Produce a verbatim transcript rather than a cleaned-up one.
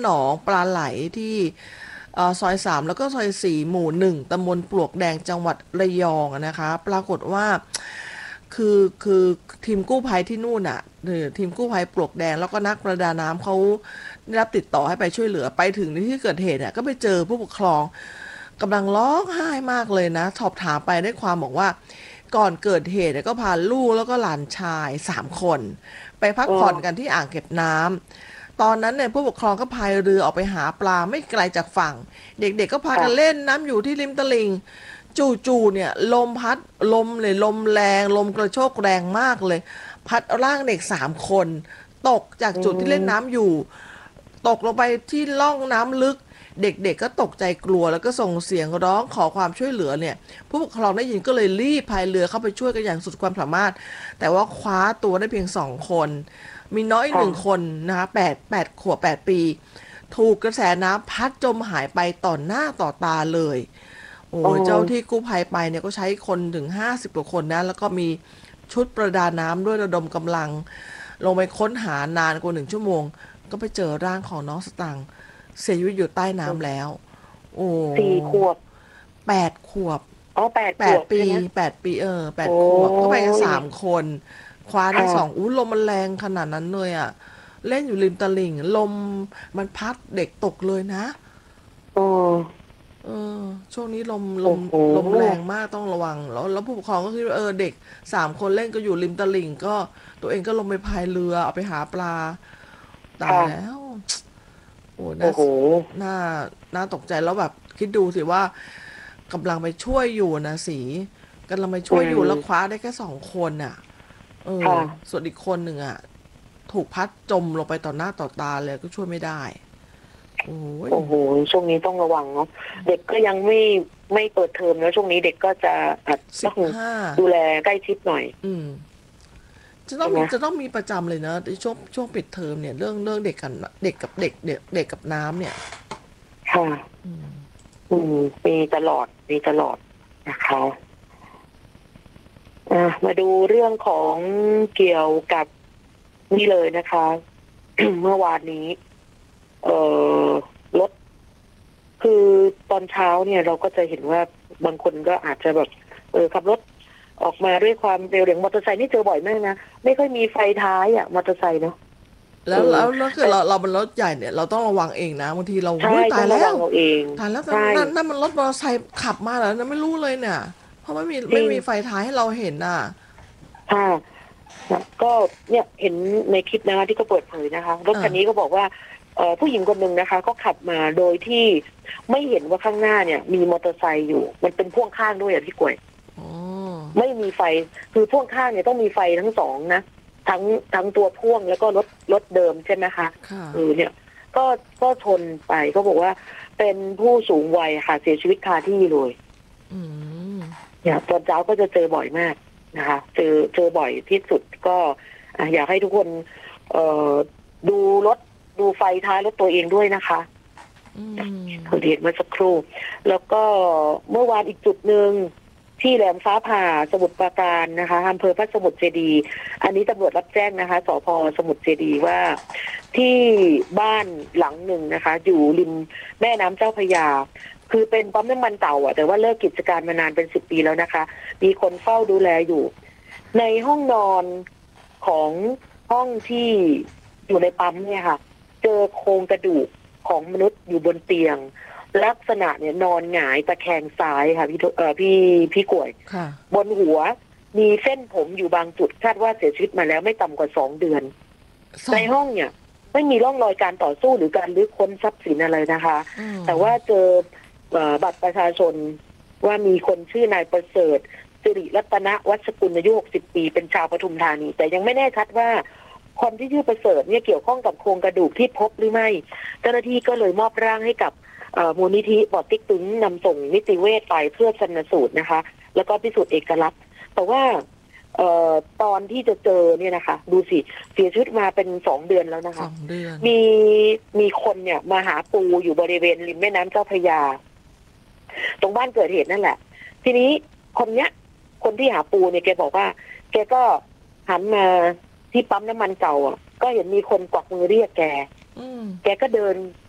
หนองปลาไหลที่ซอยสามแล้วก็ซอยสี่หมู่หนึ่งตำบลปลวกแดงจังหวัดระยองนะคะปรากฏว่าคือคือทีมกู้ภัยที่นู่นอ่ะทีมกู้ภัยปลวกแดงแล้วก็นักประดาน้ำเขาได้รับติดต่อให้ไปช่วยเหลือไปถึงในที่เกิดเหตุเนี่ยก็ไปเจอผู้ปกครองกำลังร้องไห้มากเลยนะสอบถามไปได้ความบอกว่าก่อนเกิดเหตุก็พาลูกแล้วก็หลานชายสามคนไปพักผ่อนกันที่อ่างเก็บน้ำตอนนั้นเนี่ยผู้ปกครองก็พายเรือออกไปหาปลาไม่ไกลจากฝั่งเด็กๆก็พากันเล่นน้ำอยู่ที่ริมตลิ่งจู่ๆเนี่ยลมพัดลมเลยลมแรงลมกระโชกแรงมากเลยพัดร่างเด็กสามคนตกจากจุดที่เล่นน้ำอยู่ตกลงไปที่ร่องน้ำลึกเด็กๆก็ตกใจกลัวแล้วก็ส่งเสียงร้องขอความช่วยเหลือเนี่ยผู้ปกครองได้ยินก็เลยรีบพายเรือเข้าไปช่วยกันอย่างสุดความสามารถแต่ว่าคว้าตัวได้เพียงสองคนมีน้อยหนึ่งคนนะคะแปดแปดขวบแปดปีถูกกระแสน้ำพัดจมหายไปต่อหน้าต่อตาเลยโอ้เจ้าที่กู้ภัยไปเนี่ยก็ใช้คนถึงห้าสิบกว่าคนนะแล้วก็มีชุดประดาน้ำด้วยระดมกำลังลงไปค้นหานานกว่าหนึ่งชั่วโมงก็ไปเจอร่างของน้องสตังค์เสียชีวิตอยู่ใต้น้ำแล้วโอ้สี่ขวบแปดขวบอ๋อแปดแปขวบดปีใช่ไหมแปดปีเออแปดโอ้ขวบก็ไปกันสามคน คว้าได้ค่ะสองอู้ลมมันแรงขนาดนั้นเลยอ่ะเล่นอยู่ริมตลิ่งลมมันพัดเด็กตกเลยนะโอ้เออช่วงนี้ลมลมโอ้โหลมแรงมากต้องระวังแล้วแล้วผู้ปกครองก็คิดว่าเออเด็กสามคนเล่นก็อยู่ริมตลิ่งก็ตัวเองก็ลงไปพายเรือเอาไปหาปลาตายค่ะแล้วโอ้น่าโอ้โหน่าน่าตกใจแล้วแบบคิดดูสิว่ากำลังไปช่วยอยู่นะสีกำลังไปช่อืวยอยู่แล้วคว้ามได้แค่สองคนอ่ะเออค่ะส่วนอีกคนหนึ่งอ่ะถูกพัดจมลงไปต่อหน้าต่อตาเลยก็ช่วยไม่ได้โอ้ยโอ้โหช่วงนี้ต้องระวังเนาะเด็กก็ยังไม่ไม่เปิดเทอมแล้วช่วงนี้เด็กก็จะอาจต้องสิบห้าดูแลใกล้ชิดหน่อยอืมจะต้อใช่ไหมงมีจะต้องมีประจำเลยนะในช่วงช่วงปิดเทอมเนี่ยเรื่องเรื่องเด็กกันเด็กกับเด็กเด็กเด็กกับน้ำเนี่ยค่ะอืมอืมมีตลอดมีตลอดนะคะอ่ะมาดูเรื่องของเกี่ยวกับนี่เลยนะคะ เมื่อวานนี้ เอ่อรถคือตอนเช้าเนี่ยเราก็จะเห็นว่าบางคนก็อาจจะแบบเออขับรถออกมาด้วยความเร็วอย่างมอเตอร์ไซค์นี่เจอบ่อยมากนะไม่ค่อยมีไฟท้ายอ่ะมอเตอร์ไซค์เนาะเอแล้วอแล้วแล้วคือแต่เราเราเป็นรถใหญ่เนี่ยเราต้องระวังเองนะบางทีเราใช่เฮ้ยต้องระตายแล้ววังเอาเองตายแล้วนั่นใช่นั่นนั่นมันรถมอเตอร์ไซค์ขับมาเหรอนั่นไม่รู้เลยเนี่ยเพราะไม่มีจริงไม่มีไฟท้ายให้เราเห็นอ่ะค่ะนะก็เนี่ยเห็นในคลิปนะคะที่เขาเปิดเผยนะคะรถคันนี้อ่าก็บอกว่าเอ่อผู้หญิงคนหนึ่งนะคะก็ขับมาโดยที่ไม่เห็นว่าข้างหน้าเนี่ยมีมอเตอร์ไซค์อยู่มันเป็นพ่วงข้างด้วยอ่ะพี่กวยอ๋อไม่มีไฟคือพ่วงข้างเนี่ยต้องมีไฟทั้งสองนะทั้งทั้งตัวพ่วงแล้วก็รถรถเดิมใช่ไหมคะค่ะเออเนี่ยก็ก็ชนไปก็บอกว่าเป็นผู้สูงวัยค่ะเสียชีวิตคาที่เลยอืมเนี่ยตอนเช้าก็จะเจอบ่อยมากนะคะเจอเจอบ่อยที่สุดก็อ่ะอยากให้ทุกคนเอ่อดูรถดูไฟท้ายรถตัวเองด้วยนะคะอืมเขาเห็นเมื่อสักครู่แล้วก็เมื่อวานอีกจุดหนึ่งที่แหลมฟ้าผ่าสมุทรปราการนะคะอำเภอพระสมุทรเจดีย์อันนี้ตำรวจรับแจ้งนะคะสพสมุทรเจดีย์ว่าที่บ้านหลังหนึ่งนะคะ อยู่ริมแม่น้ำเจ้าพระยาคือเป็นปั๊มน้ำมันเก่าอ่ะแต่ว่าเลิกกิจการมานานเป็นสิบปีแล้วนะคะมีคนเฝ้าดูแลอยู่ ในห้องนอนของห้องที่อยู่ในปั๊มเนี่ยค่ะ เจอโครงกระดูกของมนุษย์อยู่บนเตียงลักษณะเนี่ยนอนหงายตะแคงซ้ายค่ะพี่เอ่อพี่พี่กวยค่ะบนหัวมีเส้นผมอยู่บางจุดคาดว่าเสียชีวิตมาแล้วไม่ต่ำกว่าสองเดือนสองในห้องเนี่ยไม่มีร่องรอยการต่อสู้หรือการลื้อค้นทรัพย์สินอะไรนะคะอืมแต่ว่าเจอเอ่อบัตรประชาชนว่ามีคนชื่อนายประเสริฐสิริรัตนวัชกุลอายุหกสิบปีเป็นชาวปทุมธานีแต่ยังไม่แน่ชัดว่าคนที่ชื่อประเสริฐเนี่ยเกี่ยวข้องกับโครงกระดูกที่พบหรือไม่เจ้าหน้าที่ก็เลยมอบร่างให้กับมูลนิธิปอติ๊กตึงนำส่งนิติเวชไปเพื่อชันสูตรนะคะแล้วก็พิสูจน์เอกลักษณ์แต่ว่าเอ่อตอนที่จะเจอเนี่ยนะคะดูสิเสียชีวิตมาเป็นสองเดือนแล้วนะสอคะงเดือนมีมีคนเนี่ยมาหาปูอยู่บริเวณริมแม่น้ำเจ้าพระยาตรงบ้านเกิดเหตุนั่นแหละทีนี้คนเนี้ยคนที่หาปูเนี่ยแกบอกว่าแกก็หันมาที่ปั๊มน้ำมันเก่าอ่ะก็เห็นมีคนกวักมือเรียกแกอืมแกก็เดิน